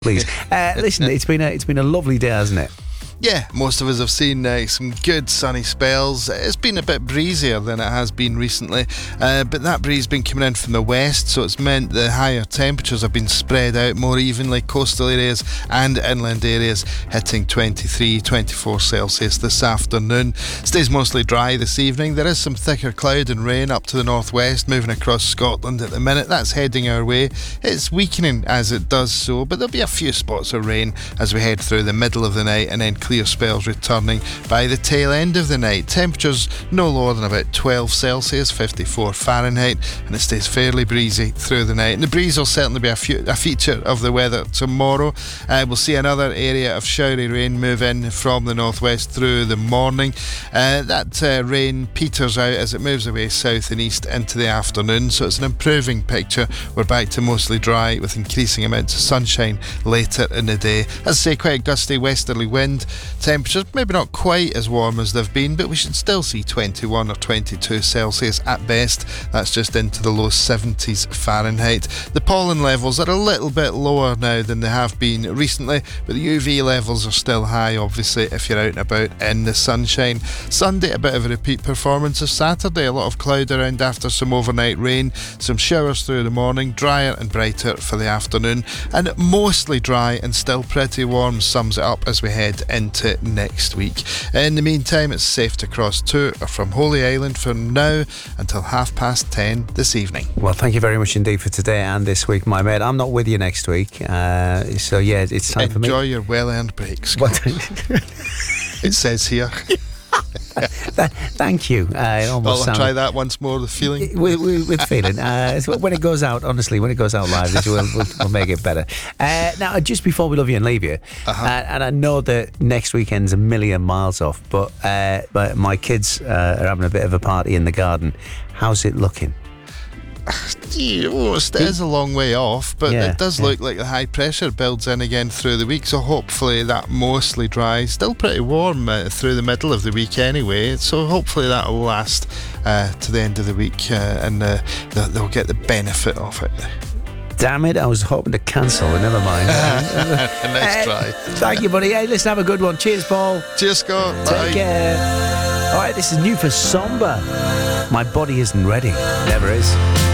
Please. Listen, it's been a lovely day, hasn't it? Yeah, most of us have seen some good sunny spells. It's been a bit breezier than it has been recently, but that breeze has been coming in from the west, so it's meant the higher temperatures have been spread out more evenly. Coastal areas and inland areas hitting 23, 24 Celsius this afternoon. Stays mostly dry this evening. There is some thicker cloud and rain up to the northwest, moving across Scotland at the minute. That's heading our way. It's weakening as it does so, but there'll be a few spots of rain as we head through the middle of the night, and then clear spells returning by the tail end of the night. Temperatures no lower than about 12 Celsius, 54 Fahrenheit, and it stays fairly breezy through the night. And the breeze will certainly be a feature of the weather tomorrow. We'll see another area of showery rain move in from the northwest through the morning. That rain peters out as it moves away south and east into the afternoon, so it's an improving picture. We're back to mostly dry with increasing amounts of sunshine later in the day. As I say, quite a gusty westerly wind. Temperatures maybe not quite as warm as they've been, but we should still see 21 or 22 Celsius at best. That's just into the low 70s Fahrenheit. The pollen levels are a little bit lower now than they have been recently, but the UV levels are still high, obviously, if you're out and about in the sunshine. Sunday, a bit of a repeat performance of Saturday. A lot of cloud around after some overnight rain, some showers through the morning, drier and brighter for the afternoon, and mostly dry and still pretty warm sums it up as we head into next week. In the meantime, it's safe to cross to or from Holy Island from now until 10:30 this evening. Well, thank you very much indeed for today and this week, my mate. I'm not with you next week, so yeah, it's time for me. Enjoy your well-earned breaks. It says here. Thank you. I'll try that once more, the feeling. With feeling. When it goes out, honestly, when it goes out live, we'll make it better. Now, just before we love you and leave you, and I know that next weekend's a million miles off, but my kids are having a bit of a party in the garden. How's it looking? It is a long way off, but it does look like the high pressure builds in again through the week, so hopefully that mostly dries. Still pretty warm through the middle of the week anyway, so hopefully that will last to the end of the week, and they'll get the benefit of it. Damn it, I was hoping to cancel, but never mind. Nice try. Thank you, buddy. Hey, listen, have a good one. Cheers, Paul. Cheers, Scott. Take care. All right, this is new for Somber. My body isn't ready. Never is.